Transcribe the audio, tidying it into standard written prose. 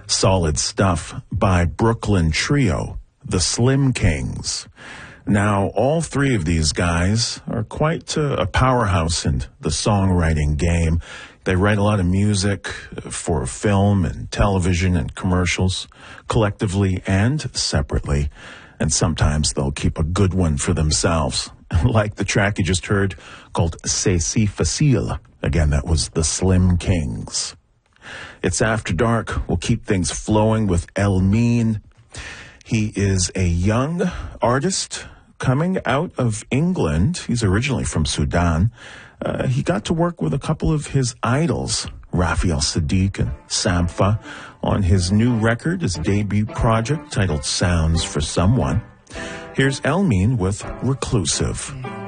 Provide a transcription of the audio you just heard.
Solid Stuff by Brooklyn Trio, the Slim Kings. Now, all three of these guys are quite a powerhouse in the songwriting game. They write a lot of music for film and television and commercials, collectively and separately. And sometimes they'll keep a good one for themselves, like the track you just heard called C'est si facile. Again, that was the Slim Kings. It's After Dark. We'll keep things flowing with El Mean. He is a young artist coming out of England. He's originally from Sudan. He got to work with a couple of his idols, Raphael Sadiq and Sampha, on his new record, his debut project titled Sounds for Someone. Here's El Mean with Reclusive.